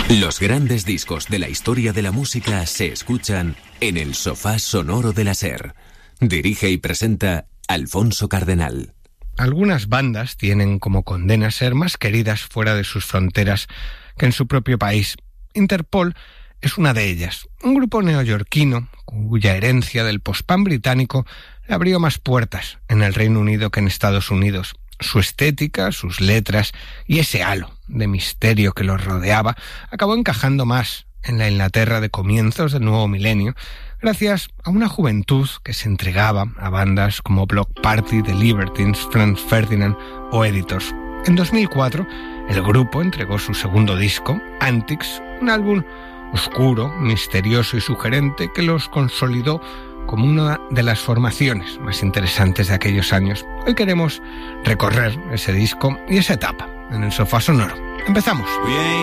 Los grandes discos de la historia de la música se escuchan en el sofá sonoro de la SER. Dirige y presenta Alfonso Cardenal. Algunas bandas tienen como condena ser más queridas fuera de sus fronteras que en su propio país. Interpol es una de ellas, un grupo neoyorquino cuya herencia del post-punk británico le abrió más puertas en el Reino Unido que en Estados Unidos. Su estética, sus letras y ese halo de misterio que los rodeaba acabó encajando más en la Inglaterra de comienzos del nuevo milenio, gracias a una juventud que se entregaba a bandas como Bloc Party, The Libertines, Franz Ferdinand o Editors. En 2004, el grupo entregó su segundo disco, Antics, un álbum oscuro, misterioso y sugerente que los consolidó como una de las formaciones más interesantes de aquellos años. Hoy queremos recorrer ese disco y esa etapa en el sofá sonoro. ¡Empezamos!